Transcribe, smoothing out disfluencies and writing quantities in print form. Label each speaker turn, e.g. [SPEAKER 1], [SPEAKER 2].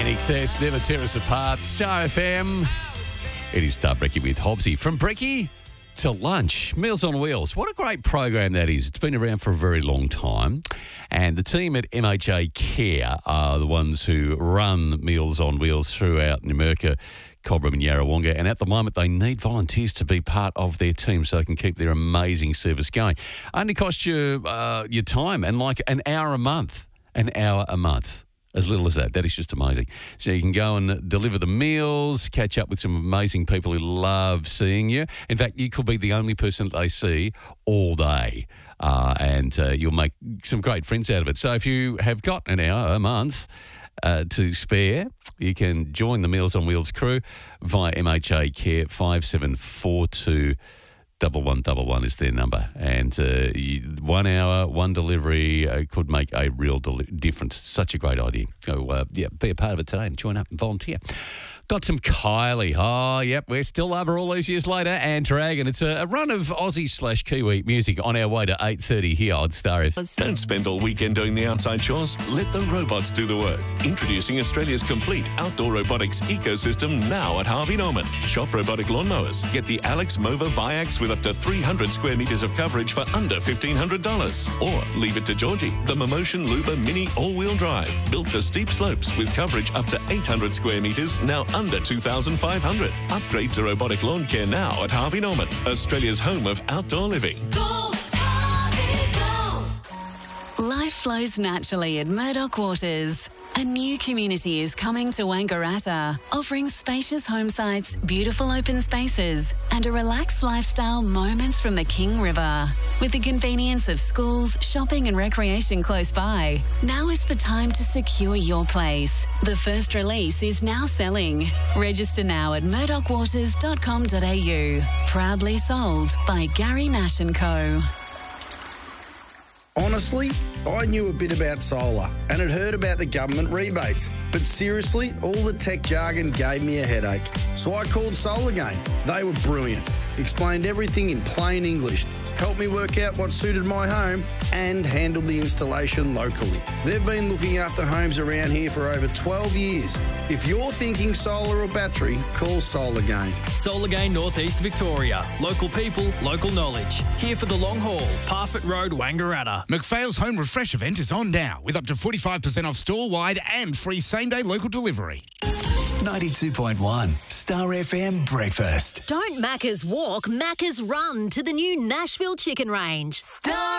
[SPEAKER 1] INXS, Never Tear Us Apart, Star FM. It is Start Brekkie with Hobbsy. From Brekkie to lunch, Meals on Wheels. What a great program that is. It's been around for a very long time. And the team at MHA Care are the ones who run Meals on Wheels throughout Numurkah, Cobram and Yarrawonga. And at the moment, they need volunteers to be part of their team so they can keep their amazing service going. Only cost you your time and like an hour a month. An hour a month. As little as that. That is just amazing. So you can go and deliver the meals, catch up with some amazing people who love seeing you. In fact, you could be the only person that they see all day. And you'll make some great friends out of it. So if you have got an hour a month to spare, you can join the Meals on Wheels crew via MHA Care 5742 1111 is their number. And 1 hour, one delivery could make a real difference. Such a great idea. So, be a part of it today and join up and volunteer. Got some Kylie. Oh, yep, we're still over all these years later. And Dragon. It's a run of Aussie/Kiwi music on our way to 8:30 here on Star FM.
[SPEAKER 2] Don't spend all weekend doing the outside chores. Let the robots do the work. Introducing Australia's complete outdoor robotics ecosystem now at Harvey Norman. Shop robotic lawnmowers. Get the Alex Mova Viax with up to 300 square metres of coverage for under $1,500. Or leave it to Georgie, the Momotion Luba Mini all-wheel drive. Built for steep slopes with coverage up to 800 square metres, now under $2,500. Upgrade to robotic lawn care now at Harvey Norman, Australia's home of outdoor living.
[SPEAKER 3] Go, Harvey, go. Life flows naturally at Murdoch Waters. A new community is coming to Wangaratta, offering spacious home sites, beautiful open spaces, and a relaxed lifestyle moments from the King River. With the convenience of schools, shopping and recreation close by, now is the time to secure your place. The first release is now selling. Register now at murdochwaters.com.au. Proudly sold by Gary Nash & Co.
[SPEAKER 4] Honestly, I knew a bit about solar and had heard about the government rebates. But seriously, all the tech jargon gave me a headache. So I called SolarGain. They were brilliant. Explained everything in plain English, helped me work out what suited my home and handled the installation locally. They've been looking after homes around here for over 12 years. If you're thinking solar or battery, call SolarGain.
[SPEAKER 5] SolarGain North East Victoria. Local people, local knowledge. Here for the long haul. Parfitt Road, Wangaratta.
[SPEAKER 6] McPhail's Home Refresh event is on now with up to 45% off store-wide and free same-day local delivery.
[SPEAKER 7] 92.1 Star FM Breakfast.
[SPEAKER 8] Don't Macca's walk, Macca's run to the new Nashville Chicken Range.
[SPEAKER 3] Star